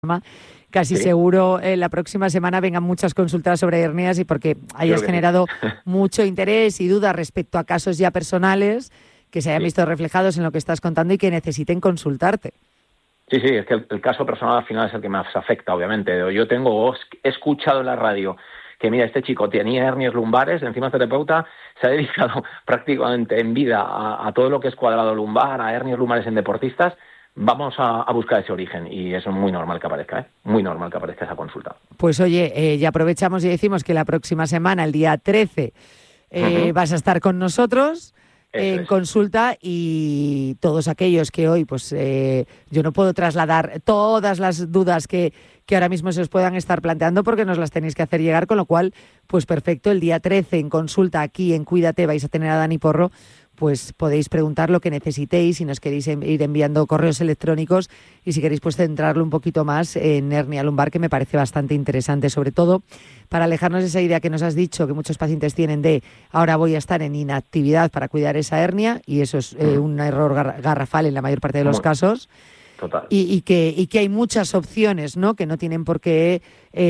Casi Sí. seguro la próxima semana vengan muchas consultas sobre hernias y porque hayas Creo que generado mucho interés y dudas respecto a casos ya personales que se hayan Sí. visto reflejados en lo que estás contando y que necesiten consultarte. Sí, es que el caso personal al final es el que más afecta, obviamente. Yo he escuchado en la radio que, mira, este chico tenía hernias lumbares, encima es terapeuta, se ha dedicado prácticamente en vida a todo lo que es cuadrado lumbar, a hernias lumbares en deportistas. Vamos a buscar ese origen y eso es muy normal que aparezca, ¿eh? Muy normal que aparezca esa consulta. Pues oye, ya aprovechamos y decimos que la próxima semana, el día 13, vas a estar con nosotros Eso en es. consulta y todos aquellos que hoy, pues yo no puedo trasladar todas las dudas que ahora mismo se os puedan estar planteando porque nos las tenéis que hacer llegar, con lo cual, pues perfecto, el día 13 en consulta aquí en Cuídate vais a tener a Dani Porro, pues podéis preguntar lo que necesitéis si nos queréis ir enviando correos electrónicos y si queréis pues centrarlo un poquito más en hernia lumbar, que me parece bastante interesante, sobre todo para alejarnos de esa idea que nos has dicho que muchos pacientes tienen de ahora voy a estar en inactividad para cuidar esa hernia, y eso es un error garrafal en la mayor parte de los casos. Total. Y que hay muchas opciones, ¿no? Que no tienen por qué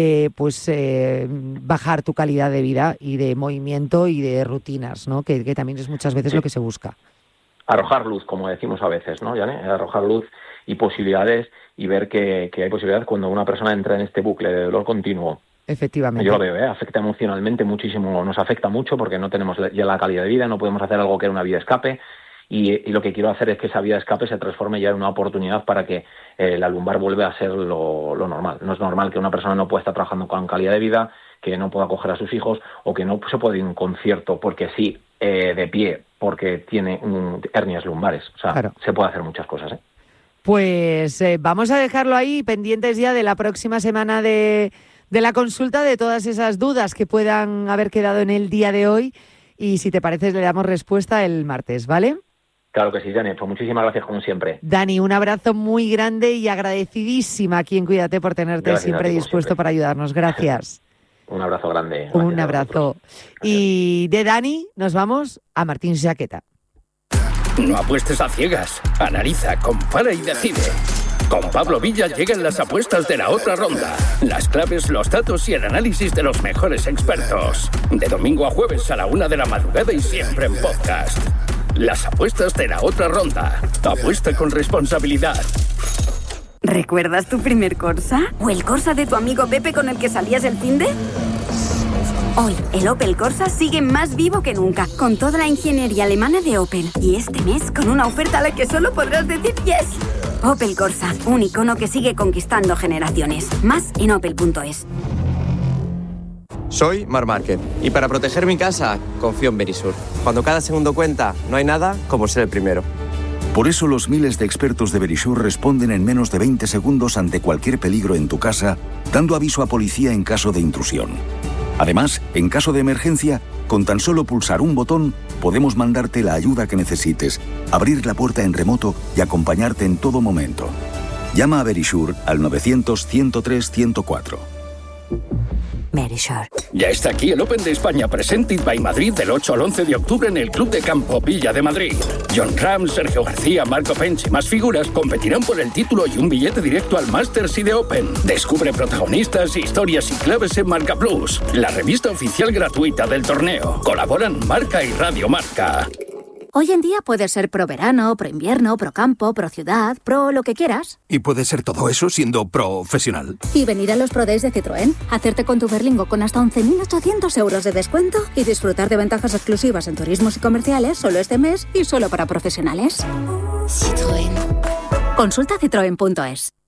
bajar tu calidad de vida y de movimiento y de rutinas, ¿no? Que también es muchas veces lo que se busca. Arrojar luz, como decimos a veces, ¿no, Yane? Arrojar luz y posibilidades y ver que hay posibilidades cuando una persona entra en este bucle de dolor continuo. Efectivamente. Yo lo veo, afecta emocionalmente muchísimo, nos afecta mucho porque no tenemos ya la calidad de vida, no podemos hacer algo que era una vía de escape. Y lo que quiero hacer es que esa vía de escape se transforme ya en una oportunidad para que la lumbar vuelva a ser lo normal. No es normal que una persona no pueda estar trabajando con calidad de vida, que no pueda acoger a sus hijos o que no se pueda ir a un concierto porque sí, de pie, porque tiene hernias lumbares. O sea, claro, se puede hacer muchas cosas, ¿eh? Pues vamos a dejarlo ahí, pendientes ya de la próxima semana de la consulta, de todas esas dudas que puedan haber quedado en el día de hoy. Y si te parece, le damos respuesta el martes, ¿vale? Claro que sí, Dani. Pues muchísimas gracias como siempre. Dani, un abrazo muy grande y agradecidísima aquí en Cuídate por tenerte Gracias siempre dispuesto para ayudarnos. Gracias. Un abrazo grande. Un abrazo. Y de Dani nos vamos a Martín Jaqueta. No apuestes a ciegas. Analiza, compara y decide. Con Pablo Villa llegan las apuestas de la otra ronda. Las claves, los datos y el análisis de los mejores expertos. De domingo a jueves a la 1 de la madrugada y siempre en podcast. Las apuestas de la otra ronda. Apuesta con responsabilidad. ¿Recuerdas tu primer Corsa? ¿O el Corsa de tu amigo Pepe con el que salías el finde? Hoy, el Opel Corsa sigue más vivo que nunca, con toda la ingeniería alemana de Opel. Y este mes, con una oferta a la que solo podrás decir yes. Opel Corsa, un icono que sigue conquistando generaciones. Más en opel.es. Soy Marc Márquez y para proteger mi casa confío en Verisur. Cuando cada segundo cuenta, no hay nada como ser el primero. Por eso los miles de expertos de Verisur responden en menos de 20 segundos ante cualquier peligro en tu casa, dando aviso a policía en caso de intrusión. Además, en caso de emergencia, con tan solo pulsar un botón, podemos mandarte la ayuda que necesites, abrir la puerta en remoto y acompañarte en todo momento. Llama a Verisur al 900-103-104. Verisur. Ya está aquí el Open de España Presented by Madrid del 8 al 11 de octubre en el Club de Campo Villa de Madrid. Jon Ram, Sergio García, Marco Pench y más figuras competirán por el título y un billete directo al Masters y de Open. Descubre protagonistas, historias y claves en Marca Plus, la revista oficial gratuita del torneo. Colaboran Marca y Radio Marca. Hoy en día puedes ser pro verano, pro invierno, pro campo, pro ciudad, pro lo que quieras. ¿Y puedes ser todo eso siendo profesional? Y venir a los Pro Days de Citroën, hacerte con tu Berlingo con hasta 11.800 euros de descuento y disfrutar de ventajas exclusivas en turismos y comerciales solo este mes y solo para profesionales. Citroën. Consulta citroen.es.